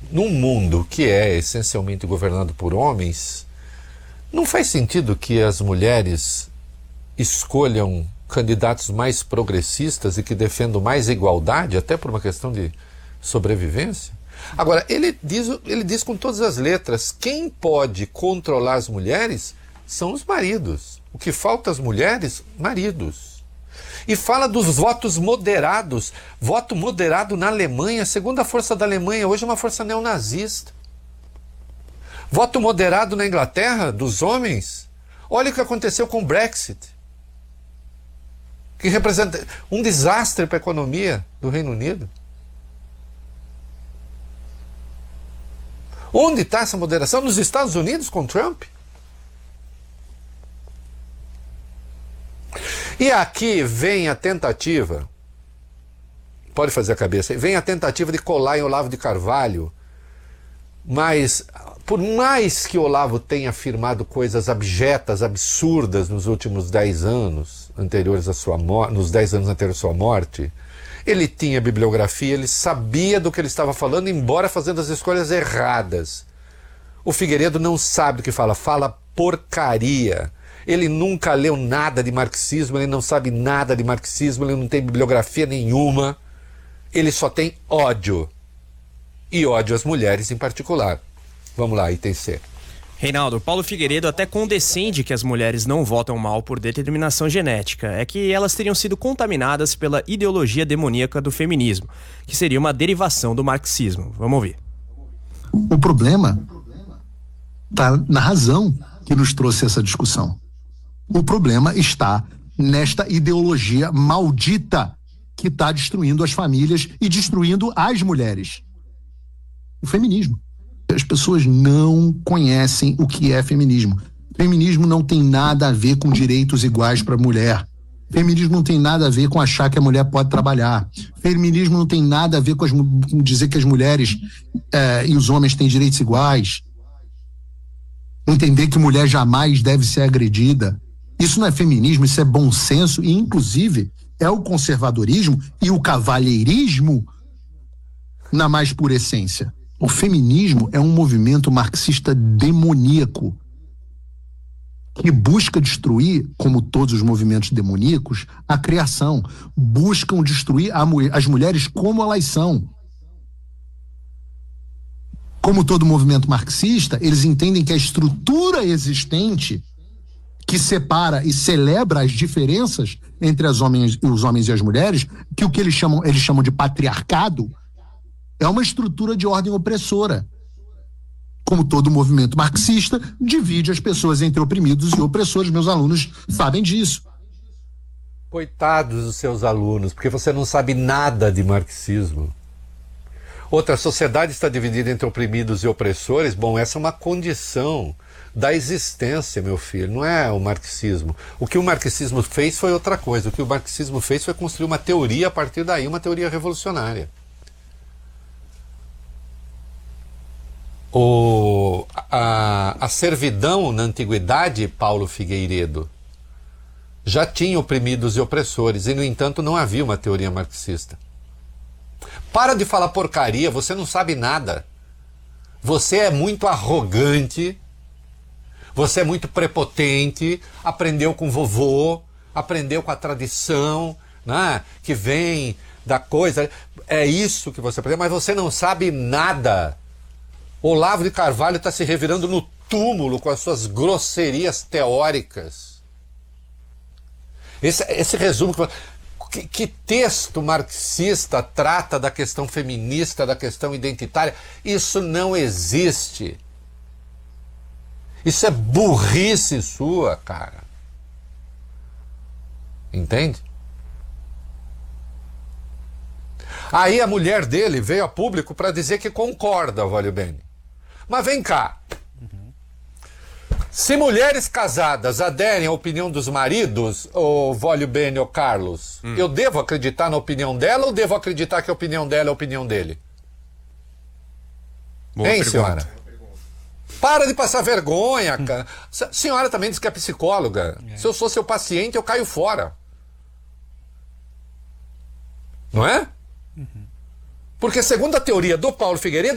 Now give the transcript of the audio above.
num mundo que é essencialmente governado por homens, não faz sentido que as mulheres escolham candidatos mais progressistas e que defendam mais igualdade, até por uma questão de sobrevivência? Agora, ele diz com todas as letras, quem pode controlar as mulheres são os maridos. O que falta às mulheres? Maridos. E fala dos votos moderados. Voto moderado na Alemanha, a segunda força da Alemanha hoje é uma força neonazista. Voto moderado na Inglaterra, dos homens. Olha o que aconteceu com o Brexit, que representa um desastre para a economia do Reino Unido. Onde está essa moderação? Nos Estados Unidos com Trump? E aqui vem a tentativa, pode fazer a cabeça, vem a tentativa de colar em Olavo de Carvalho, mas por mais que Olavo tenha afirmado coisas abjetas, absurdas nos últimos 10 anos anteriores à sua morte, nos 10 anos anteriores à sua morte, ele tinha bibliografia, ele sabia do que ele estava falando, embora fazendo as escolhas erradas. O Figueiredo não sabe do que fala, fala porcaria. Ele nunca leu nada de marxismo, ele não sabe nada de marxismo, ele não tem bibliografia nenhuma. Ele só tem ódio. E ódio às mulheres em particular. Vamos lá, item C. Reinaldo, Paulo Figueiredo até condescende que as mulheres não votam mal por determinação genética. É que elas teriam sido contaminadas pela ideologia demoníaca do feminismo, que seria uma derivação do marxismo. Vamos ouvir. O problema está na razão que nos trouxe essa discussão. O problema está nesta ideologia maldita que está destruindo as famílias e destruindo as mulheres. O feminismo. As pessoas não conhecem o que é feminismo. Feminismo não tem nada a ver com direitos iguais para a mulher. Feminismo não tem nada a ver com achar que a mulher pode trabalhar. Feminismo não tem nada a ver com dizer que as mulheres e os homens têm direitos iguais. Entender que mulher jamais deve ser agredida. Isso não é feminismo, isso é bom senso e, inclusive, é o conservadorismo e o cavalheirismo na mais pura essência. O feminismo é um movimento marxista demoníaco que busca destruir, como todos os movimentos demoníacos, a criação. Buscam destruir as mulheres como elas são. Como todo movimento marxista, eles entendem que a estrutura existente que separa e celebra as diferenças entre os homens e as mulheres, que o que eles chamam de patriarcado, é uma estrutura de ordem opressora. Como todo movimento marxista, divide as pessoas entre oprimidos e opressores. Meus alunos sabem disso. Coitados dos seus alunos, porque você não sabe nada de marxismo. Outra, a sociedade está dividida entre oprimidos e opressores. Bom, essa é uma condição da existência, meu filho, não é o marxismo. O que o marxismo fez foi outra coisa. O que o marxismo fez foi construir uma teoria a partir daí, uma teoria revolucionária. A servidão na antiguidade, Paulo Figueiredo, já tinha oprimidos e opressores, e no entanto não havia uma teoria marxista. Para de falar porcaria, você não sabe nada. Você é muito arrogante, você é muito prepotente, aprendeu com vovô, aprendeu com a tradição, né, que vem da coisa, é isso que você aprendeu, mas você não sabe nada. Olavo de Carvalho está se revirando no túmulo com as suas grosserias teóricas. Esse resumo, que texto marxista trata da questão feminista, da questão identitária? Isso não existe. Isso é burrice sua, cara. Entende? Aí a mulher dele veio a público para dizer que concorda, Vólio Bene. Mas vem cá. Se mulheres casadas aderem à opinião dos maridos, ô Vólio Bene ou Carlos, eu devo acreditar na opinião dela ou devo acreditar que a opinião dela é a opinião dele? Boa pergunta. Senhora? Para de passar vergonha, cara. A senhora também diz que é psicóloga. Se eu sou seu paciente, eu caio fora. Não é? Porque segundo a teoria do Paulo Figueiredo,